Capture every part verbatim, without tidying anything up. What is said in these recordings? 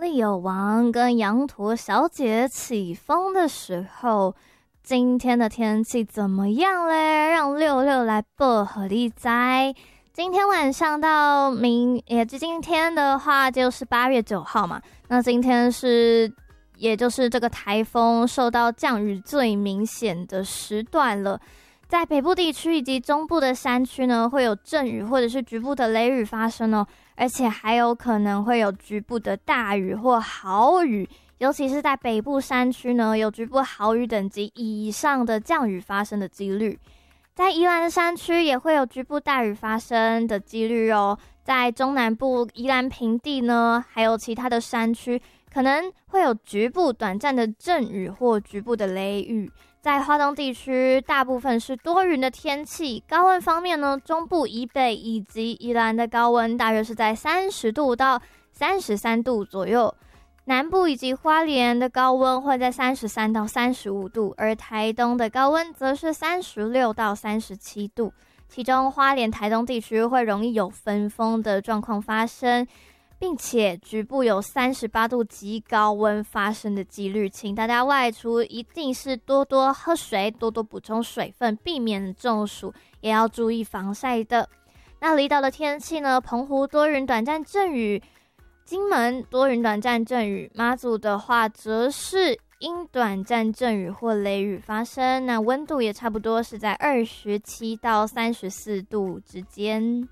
利友王跟羊驼小姐起风的时候，今天的天气怎么样嘞？让六六来报和你知。今天晚上到明，也今天的话就是八月九号嘛。那今天是，也就是这个台风受到降雨最明显的时段了。在北部地区以及中部的山区呢，会有阵雨或者是局部的雷雨发生哦，而且还有可能会有局部的大雨或豪雨，尤其是在北部山区呢，有局部豪雨等级以上的降雨发生的几率。在宜兰的山区也会有局部大雨发生的几率哦。在中南部宜兰平地呢，还有其他的山区，可能会有局部短暂的阵雨或局部的雷雨。在花东地区，大部分是多云的天气。高温方面呢，中部以北以及宜兰的高温大约是在三十度到三十三度左右，南部以及花莲的高温会在三十三到三十五度，而台东的高温则是三十六到三十七度。其中花莲、台东地区会容易有分风的状况发生，并且局部有三十八度极高温发生的几率，请大家外出一定是多多喝水，多多补充水分，避免中暑，也要注意防晒的。那离岛的天气呢？澎湖多云短暂阵雨，金门多云短暂阵雨，马祖的话则是因短暂阵雨或雷雨发生。那温度也差不多是在二十七到三十四度之间。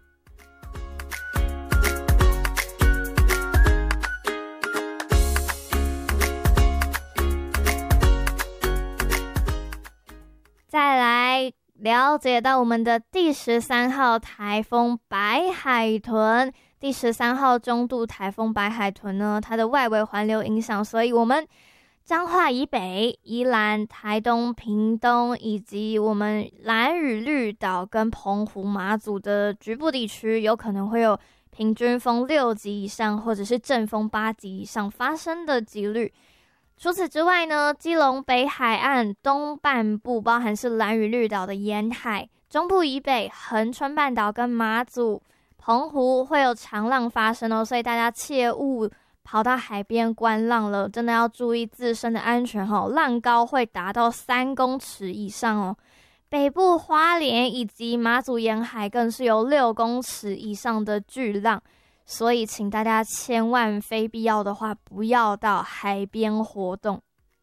再来了解到我们的第十三号台风白海豚。第十三号中度台风白海豚呢，它的外围环流影响，所以我们彰化以北、宜兰、台东、屏东以及我们兰屿、绿岛跟澎湖、马祖的局部地区，有可能会有平均风六级以上或者是阵风八级以上发生的几率。除此之外呢，基隆北海岸东半部，包含是兰屿、绿岛的沿海，中部以北、恒春半岛跟马祖、澎湖会有长浪发生哦，所以大家切勿跑到海边观浪了，真的要注意自身的安全哦。浪高会达到三公尺以上哦，北部花莲以及马祖沿海更是有六公尺以上的巨浪。所以请大家千万非必要的话不要到海边活动。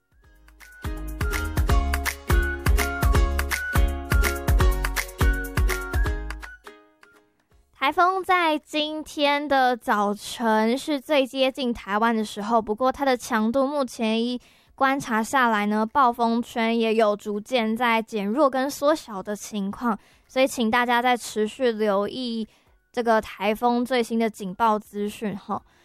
台风在今天的早晨是最接近台湾的时候，不过它的强度目前一观察下来呢，暴风圈也有逐渐在减弱跟缩小的情况，所以请大家再持续留意这个台风最新的警报资讯哈。